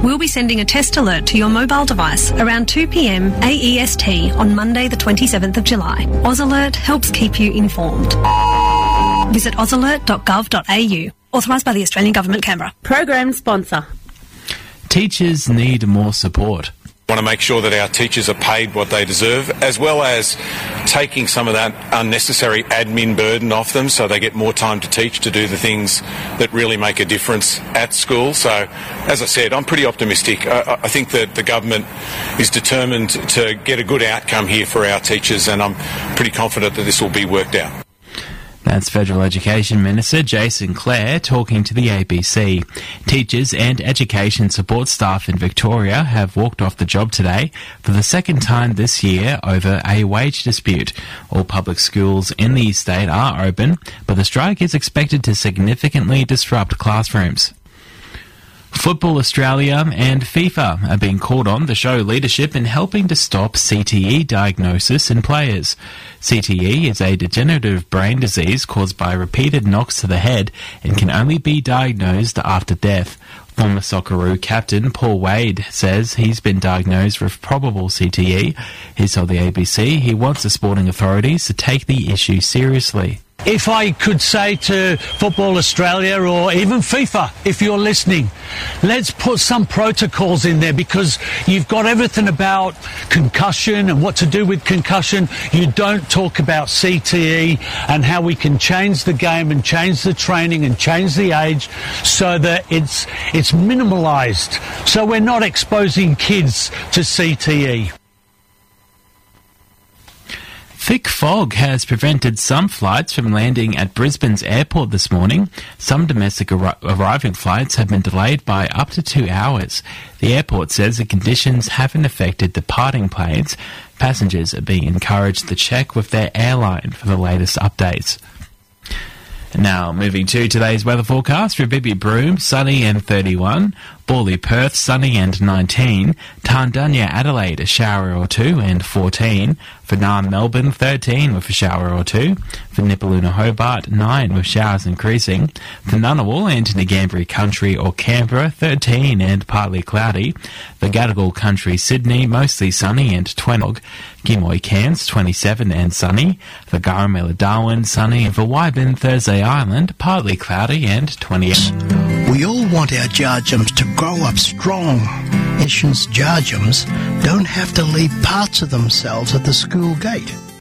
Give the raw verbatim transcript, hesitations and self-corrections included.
We'll be sending a test alert to your mobile device around two p m A E S T on Monday the twenty-seventh of July. AusAlert helps keep you informed. Visit ausalert dot gov dot a u. Authorised by the Australian Government, Canberra. Program sponsor. Teachers need more support. Want to make sure that our teachers are paid what they deserve, as well as taking some of that unnecessary admin burden off them so they get more time to teach, to do the things that really make a difference at school. So, as I said, I'm pretty optimistic. I, I think that the government is determined to get a good outcome here for our teachers, and I'm pretty confident that this will be worked out. That's Federal Education Minister Jason Clare talking to the A B C. Teachers and education support staff in Victoria have walked off the job today for the second time this year over a wage dispute. All public schools in the state are open, but the strike is expected to significantly disrupt classrooms. Football Australia and FIFA are being called on to show leadership in helping to stop C T E diagnosis in players. C T E is a degenerative brain disease caused by repeated knocks to the head and can only be diagnosed after death. Former Socceroo captain Paul Wade says he's been diagnosed with probable C T E. He told the A B C he wants the sporting authorities to take the issue seriously. If I could say to Football Australia or even FIFA, if you're listening, let's put some protocols in there, because you've got everything about concussion and what to do with concussion. You don't talk about C T E and how we can change the game and change the training and change the age so that it's it's minimalised, so we're not exposing kids to C T E. Thick fog has prevented some flights from landing at Brisbane's airport this morning. Some domestic ar- arriving flights have been delayed by up to two hours. The airport says the conditions haven't affected departing planes. Passengers are being encouraged to check with their airline for the latest updates. Now, moving to today's weather forecast for Bibi Broome, sunny and thirty-one. Borley, Perth, sunny and nineteen. Tarndanya, Adelaide, a shower or two and fourteen. For Naarm, Melbourne, thirteen with a shower or two. For Nipaluna, Hobart, nine with showers increasing. For Ngunnawal and Ngambri Country or Canberra, thirteen and partly cloudy. For Gadigal Country, Sydney, mostly sunny and twenty. Gimoy, Cairns, twenty-seven and sunny. For Garamela, Darwin, sunny. And for Wyburn, Thursday Island, partly cloudy and twenty-eight. We all want our Jarjums to grow up strong. Nation's Jarjums don't have to leave parts of themselves at the school gate.